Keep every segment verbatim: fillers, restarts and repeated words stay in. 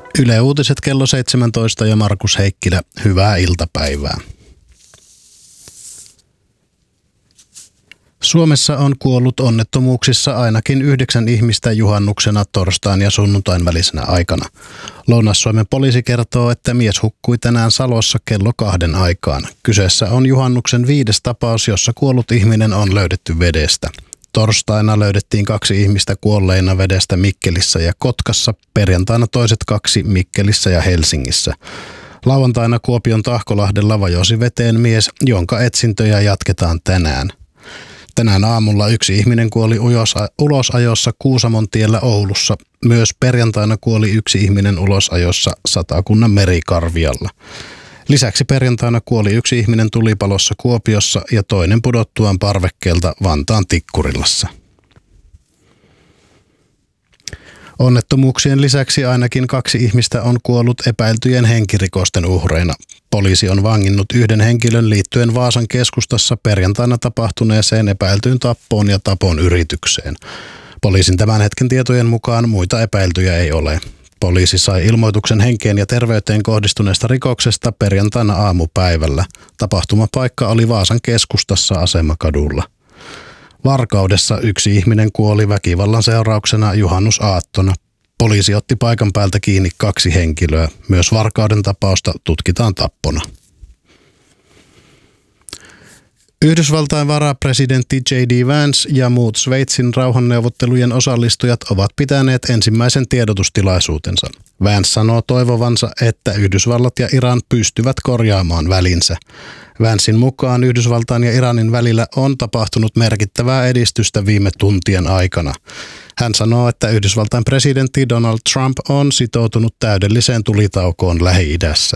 Yle Uutiset kello seitsemäntoista ja Markus Heikkilä, hyvää iltapäivää. Suomessa on kuollut onnettomuuksissa ainakin yhdeksän ihmistä juhannuksena torstain ja sunnuntain välisenä aikana. Lounais-Suomen poliisi kertoo, että mies hukkui tänään Salossa kello kahden aikaan. Kyseessä on juhannuksen viides tapaus, jossa kuollut ihminen on löydetty vedestä. Torstaina löydettiin kaksi ihmistä kuolleina vedestä Mikkelissä ja Kotkassa, perjantaina toiset kaksi Mikkelissä ja Helsingissä. Lauantaina Kuopion Tahkolahdella vajosi veteen mies, jonka etsintöjä jatketaan tänään. Tänään aamulla yksi ihminen kuoli ulosajossa Kuusamontiellä Oulussa. Myös perjantaina kuoli yksi ihminen ulosajossa Satakunnan Merikarvialla. Lisäksi perjantaina kuoli yksi ihminen tulipalossa Kuopiossa ja toinen pudottuaan parvekkeelta Vantaan Tikkurilassa. Onnettomuuksien lisäksi ainakin kaksi ihmistä on kuollut epäiltyjen henkirikosten uhreina. Poliisi on vanginnut yhden henkilön liittyen Vaasan keskustassa perjantaina tapahtuneeseen epäiltyyn tappoon ja tapon yritykseen. Poliisin tämän hetken tietojen mukaan muita epäiltyjä ei ole. Poliisi sai ilmoituksen henkeen ja terveyteen kohdistuneesta rikoksesta perjantaina aamupäivällä. Tapahtumapaikka oli Vaasan keskustassa Asemakadulla. Varkaudessa yksi ihminen kuoli väkivallan seurauksena juhannusaattona. Poliisi otti paikan päältä kiinni kaksi henkilöä. Myös Varkauden tapausta tutkitaan tappona. Yhdysvaltain varapresidentti J D Vance ja muut Sveitsin rauhanneuvottelujen osallistujat ovat pitäneet ensimmäisen tiedotustilaisuutensa. Vance sanoo toivovansa, että Yhdysvallat ja Iran pystyvät korjaamaan välinsä. Vancein mukaan Yhdysvaltain ja Iranin välillä on tapahtunut merkittävää edistystä viime tuntien aikana. Hän sanoo, että Yhdysvaltain presidentti Donald Trump on sitoutunut täydelliseen tulitaukoon Lähi-idässä.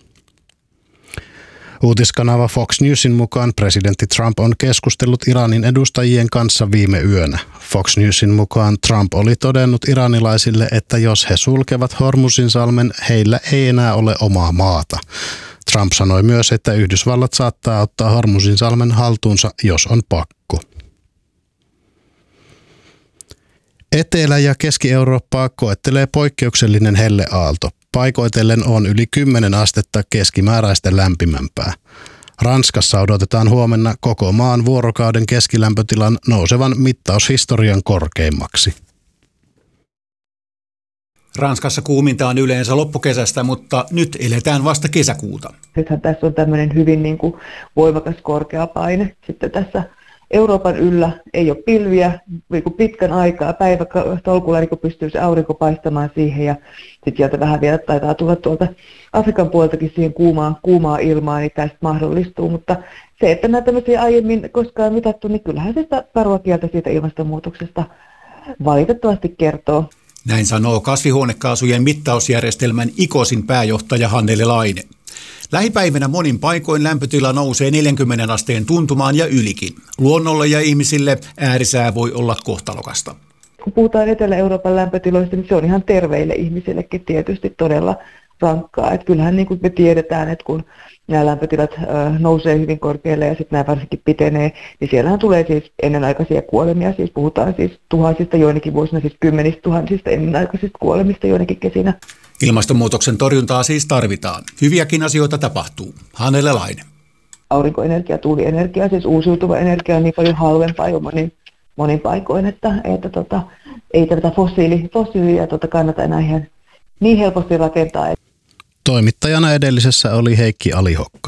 Uutiskanava Fox Newsin mukaan presidentti Trump on keskustellut Iranin edustajien kanssa viime yönä. Fox Newsin mukaan Trump oli todennut iranilaisille, että jos he sulkevat Hormuzinsalmen, heillä ei enää ole omaa maata. Trump sanoi myös, että Yhdysvallat saattaa ottaa Hormuzinsalmen haltuunsa, jos on pakko. Etelä- ja Keski-Eurooppaa koettelee poikkeuksellinen helleaalto. Paikoitellen on yli kymmenen astetta keskimääräistä lämpimämpää. Ranskassa odotetaan huomenna koko maan vuorokauden keskilämpötilan nousevan mittaushistorian korkeimmaksi. Ranskassa kuuminta on yleensä loppukesästä, mutta nyt eletään vasta kesäkuuta. Nythän tässä on tämmöinen hyvin niin kuin voimakas korkea paine. Sitten tässä Euroopan yllä ei ole pilviä niin kuin pitkän aikaa. Päivätolkulla niin pystyy se aurinko paistamaan siihen ja sitten sieltä vähän vielä taitaa tulla tuolta Afrikan puoltakin siihen kuumaa, kuumaa ilmaa, niin tästä mahdollistuu. Mutta se, että nämä tämmöisiä aiemmin koskaan mitattu, niin kyllähän se sitä karua kieltä siitä ilmastonmuutoksesta valitettavasti kertoo. Näin sanoo kasvihuonekaasujen mittausjärjestelmän IKOSin pääjohtaja Hannele Laine. Lähipäivinä monin paikoin lämpötila nousee neljänkymmenen asteen tuntumaan ja ylikin. Luonnolle ja ihmisille äärisää voi olla kohtalokasta. Kun puhutaan Etelä-Euroopan lämpötiloista, niin se on ihan terveille ihmisillekin tietysti todella rankkaa. Että kyllähän niin kuin me tiedetään, että kun nämä lämpötilat nousee hyvin korkealle ja sitten nämä varsinkin pitenee, niin siellähän tulee siis ennenaikaisia kuolemia. Siis puhutaan siis tuhansista joinakin vuosina, siis kymmenistä tuhansista ennenaikaisista kuolemista joinakin kesinä. Ilmastonmuutoksen torjuntaa siis tarvitaan. Hyviäkin asioita tapahtuu. Hannele Laine. Aurinkoenergia, tuulienergia, siis uusiutuva energia on niin paljon halvempaa jo monin, monin paikoin, että, että tota, ei tätä fossiili, fossiilia tota kannata enää ihan niin helposti rakentaa. Toimittajana edellisessä oli Heikki Alihokka.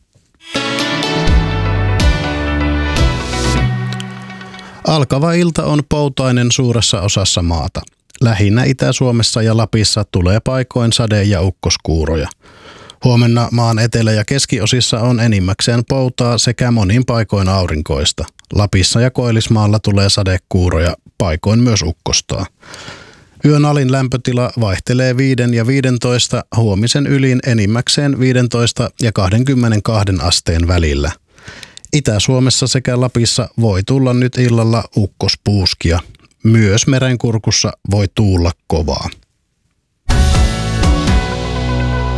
Alkava ilta on poutainen suuressa osassa maata. Lähinnä Itä-Suomessa ja Lapissa tulee paikoin sade- ja ukkoskuuroja. Huomenna maan etelä- ja keskiosissa on enimmäkseen poutaa sekä monin paikoin aurinkoista. Lapissa ja Koillismaalla tulee sadekuuroja, paikoin myös ukkostaa. Yön alin lämpötila vaihtelee viiden ja viidentoista, huomisen ylin enimmäkseen viisitoista ja kaksikymmentäkaksi asteen välillä. Itä-Suomessa sekä Lapissa voi tulla nyt illalla ukkospuuskia. Myös Merenkurkussa voi tuulla kovaa.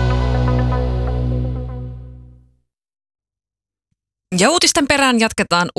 Ja uutisten perään jatketaan